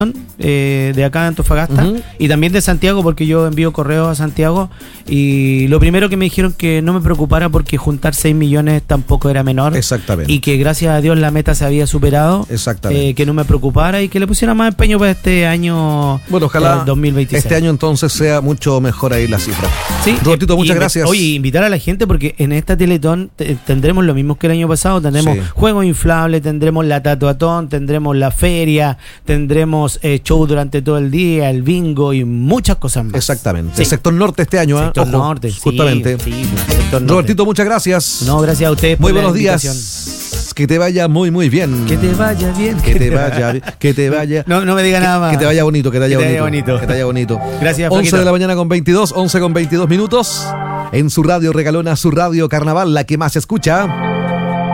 de acá de Antofagasta, Uh-huh. y también de Santiago, porque yo envío correos a Santiago, y lo primero que me dijeron que no me preocupara porque juntar 6 millones tampoco era menor. Exactamente. Y que gracias a Dios la meta se había superado. Exactamente. Que no me preocupara y que le pusiera más empeño para este año. Bueno, ojalá 2026. este año entonces sea mucho mejor ahí la cifra. Sí, Robertito, muchas gracias. Oye, invitar a la gente porque en esta Teletón tendremos lo mismo que el año pasado, tendremos juegos inflables, tendremos la tatuatón, tendremos la feria, tendremos show durante todo el día, el bingo y muchas cosas más. Exactamente. Sí. El sector norte este año, Sector Ojo, norte, justamente. Sí, sector norte. Robertito, muchas gracias. No, gracias a ustedes por Muy la buenos invitación. días. Que te vaya muy, muy bien. Que te vaya bien. Que te vaya bien. Que te vaya. No me diga nada más. Que te vaya bonito, que te vaya bonito. Que te vaya bonito. Gracias, 11 Flaquito. de la mañana con 22, 11 con 22 minutos. En su radio regalona, su radio carnaval, la que más se escucha.